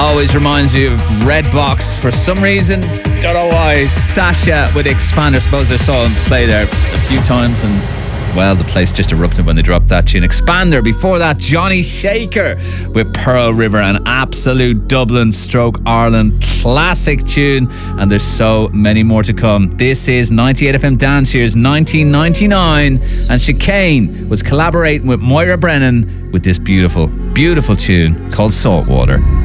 Always reminds me of Redbox for some reason. Don't know why. Sasha with Expander. Suppose I saw him play there a few times and, well, the place just erupted when they dropped that tune. Expander. Before that, Johnny Shaker with Pearl River, an absolute Dublin stroke Ireland classic tune. And there's so many more to come. This is 98 FM Dance Years 1999. And Chicane was collaborating with Moira Brennan with this beautiful, beautiful tune called Saltwater.